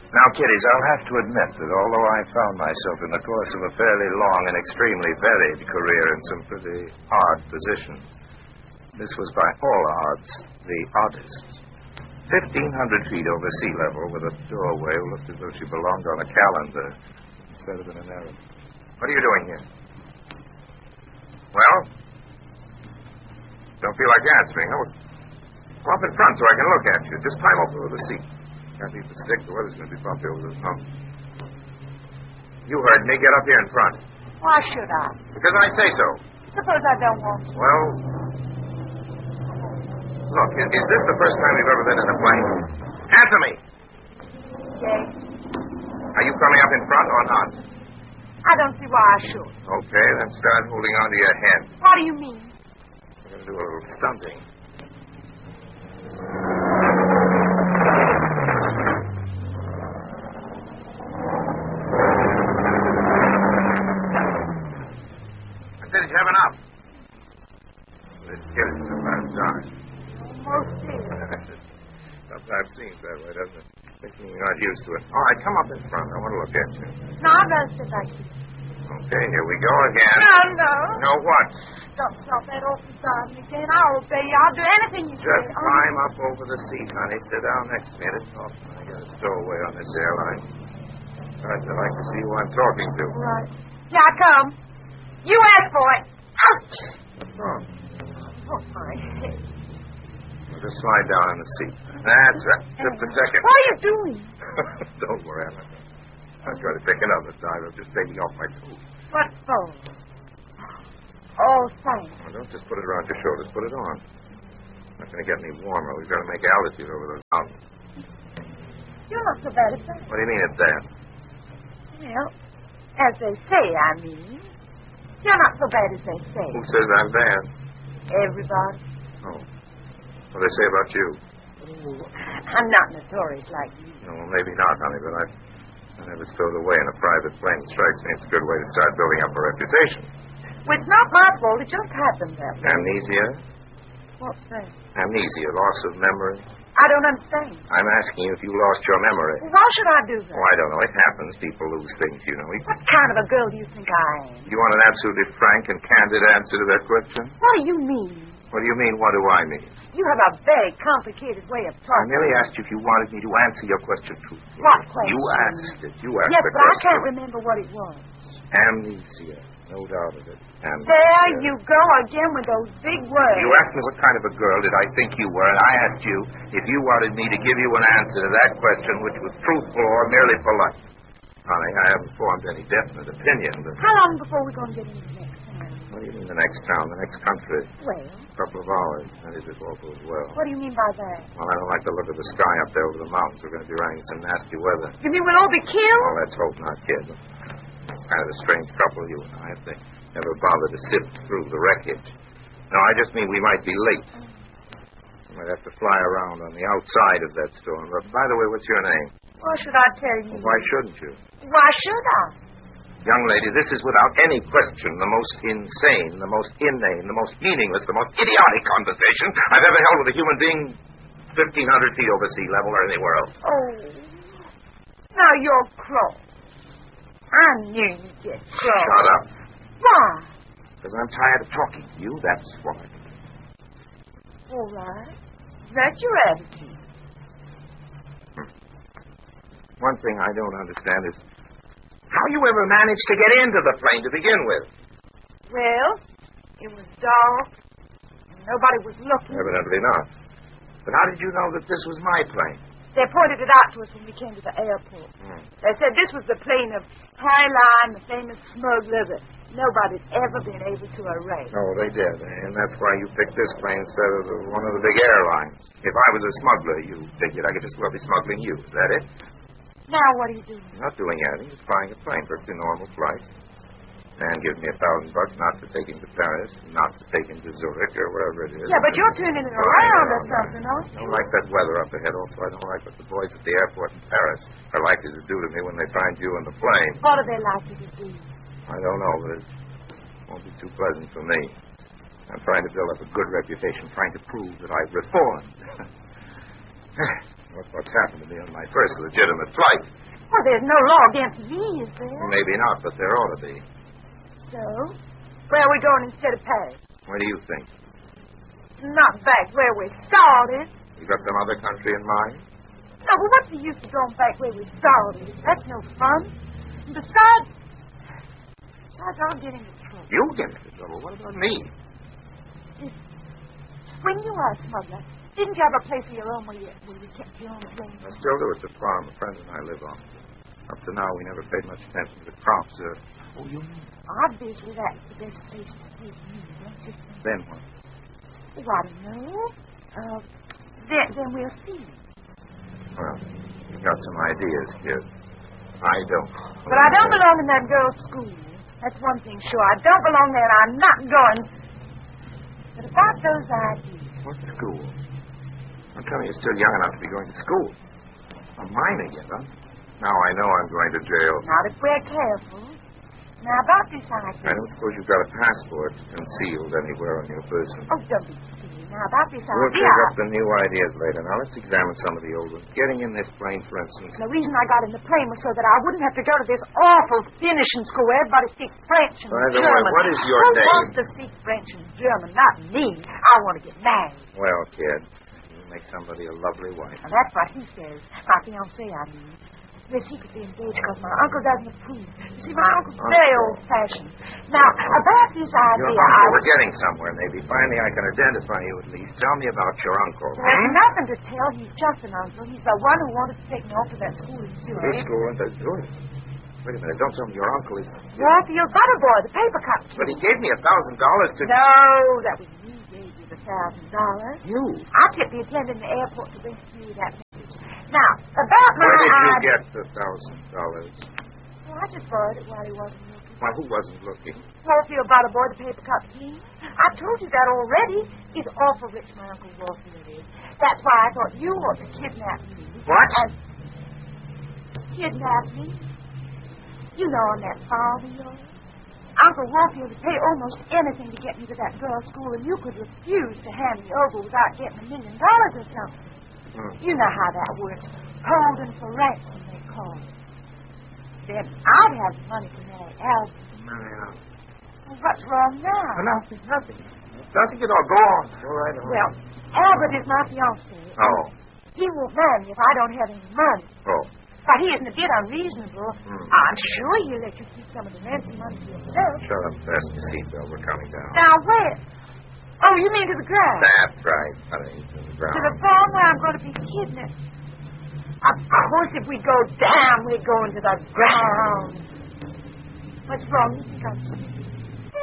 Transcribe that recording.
Now, kiddies, I'll have to admit that although I found myself in the course of a fairly long and extremely varied career in some pretty odd positions, this was by all odds the oddest. 1,500 feet over sea level with a doorway who looked as though she belonged on a calendar instead of in an Arab. What are you doing here? Well? Don't feel like answering, huh? Come up in front so I can look at you. Just climb over the seat. Can't leave the stick. The weather's going to be bumpy over this mountain. You heard me. Get up here in front. Why should I? Because I say so. Suppose I don't want to. Well, look, is this the first time you've ever been in a plane? Answer me. Yes. Are you coming up in front or not? I don't see why I should. Okay, then start holding on to your head. What do you mean? We're going to do a little stunting. Did you have enough? This kid is about time. Almost here. Sometimes seems that way, doesn't it? Thinking you're not used to it. All right, come up in front. I want to look at you. No, I'd rather sit back here. Okay, here we go again. No. No what? Don't stop that awful time again. I'll obey you. I'll do anything you say. Just climb up over the seat, honey. Sit down next to me. I got a stowaway on this airline. I'd like to see who I'm talking to. Right. Yeah, I come. You asked for it. Ouch! What's wrong? Oh, my head. Well, just slide down in the seat. That's right. Just a second. What are you doing? Don't worry. I'll try to pick another dive. I'll just take me off my toes. What for? Oh, thanks. Well, don't just put it around your shoulders. Put it on. Not going to get any warmer. We've got to make altitude over those mountains. You're not so bad at that. What do you mean at that? Well, as they say, I mean. You're not so bad as they say. Who says I'm bad? Everybody. Oh. What do they say about you? Oh, I'm not notorious like you. No, well, maybe not, honey, but I never stowed away in a private plane. It strikes me it's a good way to start building up a reputation. Well, it's not my fault. It just happened that way. Amnesia? What's that? Amnesia, loss of memory. I don't understand. I'm asking you if you lost your memory. Well, why should I do that? Oh, I don't know. It happens. People lose things, you know. What kind of a girl do you think I am? You want an absolutely frank and candid answer to that question? What do you mean? What do you mean, what do I mean? You have a very complicated way of I talking. merely asked you if you wanted me to answer your question truthfully. What question? You asked it. You asked yes, the but I question. can't remember what it was. Amnesia. No doubt of it. Amnesia. There you go again with those big words. You asked me what kind of a girl did I think you were, and I asked you if you wanted me to give you an answer to that question which was truthful or merely polite. Honey, I haven't formed any definite opinion, but... How long before we're going to get into the next town? What do you mean the next town, the next country? Well... A couple of hours, that is if all goes well. What do you mean by that? Well, I don't like the look of the sky up there over the mountains. We're going to be running some nasty weather. You mean we'll all be killed? Well, let's hope not, kid. Kind of a strange couple, you and I, if they never bother to sift through the wreckage. No, I just mean we might be late. We might have to fly around on the outside of that storm. But, by the way, what's your name? Why should I tell you? Well, why shouldn't you? Why should I? Young lady, this is without any question the most insane, the most inane, the most meaningless, the most idiotic conversation I've ever held with a human being 1,500 feet over sea level or anywhere else. Oh, now you're cross. I knew you'd get cross. Shut up. Why? Because I'm tired of talking to you, that's why. All right. That's your attitude. One thing I don't understand is how you ever managed to get into the plane to begin with. Well, it was dark. And nobody was looking. Evidently not. But how did you know that this was my plane? They pointed it out to us when we came to the airport. They said this was the plane of Highline, the famous smuggler that nobody's ever been able to erase. Oh, they did. And that's why you picked this plane instead of one of the big airlines. If I was a smuggler, you figured I could just well be smuggling you. Is that it? Now what are you doing? Not doing anything. Just flying a plane. Perfectly normal flight. And give me $1,000 not to take him to Paris, not to take him to Zurich or wherever it is. Yeah, but you're turning it around or something, aren't I you? don't like that weather up ahead. Also, I don't like what the boys at the airport in Paris are likely to do to me when they find you in the plane. What are they likely to do? I don't know, but it won't be too pleasant for me. I'm trying to build up a good reputation, trying to prove that I've reformed. What's happened to me on my first legitimate flight? Well, there's no law against me, is there? Maybe not, but there ought to be. So? Where are we going instead of Paris? What do you think? Not back where we started. You got some other country in mind? No, but what's the use of going back where we started? That's no fun. And besides, I'll get into trouble. You get into trouble? What about me? When you were a smuggler, didn't you have a place of your own where you kept your own things? I still do. It's a farm a friend and I live on. Up to now, we never paid much attention to the crops. Oh, you mean? Obviously, that's the best place to take you, don't you think? Then what? Oh, I don't know. Then we'll see. Well, you got some ideas, kid. I don't. But I don't belong in that girl's school. That's one thing sure. I don't belong there, and I'm not going. But about those ideas. What school? Don't tell me you're still young enough to be going to school. A minor yet, huh? Now I know I'm going to jail. Not if we're careful. Now, about this idea. I don't suppose you've got a passport concealed anywhere on your person. Oh, don't be silly. Now, about this We'll idea. take up the new ideas later. Now, let's examine some of the old ones. Getting in this plane, for instance. The reason I got in the plane was so that I wouldn't have to go to this awful finishing school where everybody speaks French and By the way, German. what is your Who name? wants to speak French and German? Not me. I want to get married. Well, kid, you make somebody a lovely wife. And that's what he says. My fiancé, I mean. We're secretly engaged because my uncle doesn't approve. You see, my uncle's very old-fashioned. Now, about this idea, We're getting somewhere, maybe. Finally, I can identify you at least. Tell me about your uncle. There's nothing to tell. He's just an uncle. He's the one who wanted to take me off to that school in Zurich. This school in Zurich? Wait a minute. Don't tell me your uncle is... Warfield Butterboy, the paper cut. But he gave me $1,000 to... No, that was me gave you the $1,000. You? I tipped the attendant in the airport to bring you that message. Now, about my... Where did you get the $1,000? Well, I just borrowed it while he wasn't looking. Well, who wasn't looking? Warfield Butterboy, the paper cut king. I told you that already. He's awful rich, my Uncle Warfield is. That's why I thought you ought to kidnap me. What? Kidnap me? You know, on that farm of yours. Uncle Warfield would pay almost anything to get me to that girl's school, and you could refuse to hand me over without getting $1 million or something. You know how that works. Holding for ransom, they call it. Then I'd have the money to marry Albert. Well, what's wrong now? Nothing. Nothing at all. Go on. Go right on. Well, Albert is my fiancé. Oh. He won't marry me if I don't have any money. Oh. But he isn't a bit unreasonable. I'm sure he'll let you keep some of the ransom money to yourself. Shut up, fasten your seatbelt. We're coming down. Now, where? Oh, you mean to the ground? That's right, honey. To the ground. To the farm where I'm going to be kidnapped. Of course, if we go down, we're going to the ground. What's wrong? You think I'm stupid?